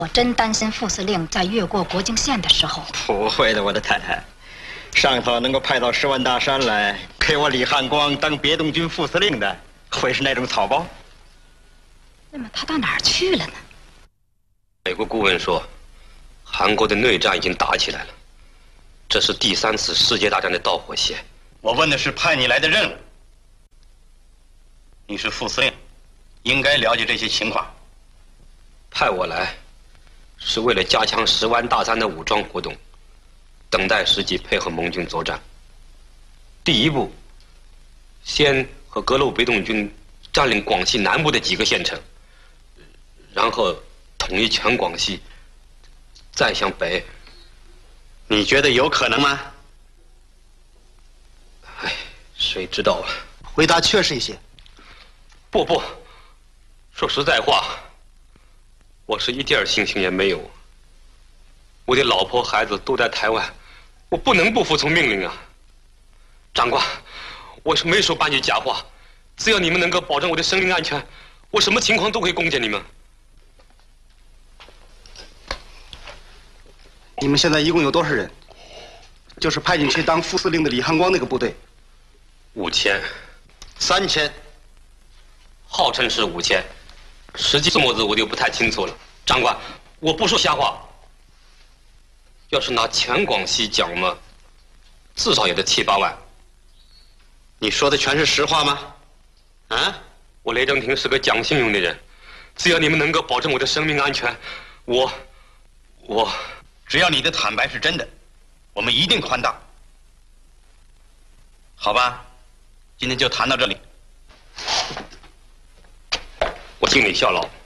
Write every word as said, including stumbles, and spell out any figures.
我真担心副司令在越过国境线的时候。 不会的，我的太太，上头能够派到十万大山来给我李汉光当别动军副司令的，会是那种草包？ 那么他到哪儿去了呢？ 美国顾问说，韩国的内战已经打起来了，这是第三次世界大战的导火线。 我问的是派你来的任务，你是副司令，应该了解这些情况。 派我来，是为了加强十湾大山的武装活动，等待时机配合盟军作战。第一步，先和各路别动军占领广西南部的几个县城，然后统一全广西，再向北。 你觉得有可能吗？ 哎，谁知道啊？ 回答确实一些。 不不，说实在话，我是一点信心也没有。我的老婆孩子都在台湾，我不能不服从命令啊！长官，我是没说半句假话，只要你们能够保证我的生命安全，我什么情况都会攻坚你们。 你们现在一共有多少人？就是派进去当副司令的李汉光那个部队。 五千， 三千， 号称是五千，实际数目字我就不太清楚了。长官，我不说瞎话。要是拿全广西讲嘛，至少也得七八万。 你说的全是实话吗？啊？ 我雷正廷是个讲信用的人，只要你们能够保证我的生命安全，我，我， 只要你的坦白是真的，我们一定宽大。好吧，今天就谈到这里。 我敬你效劳。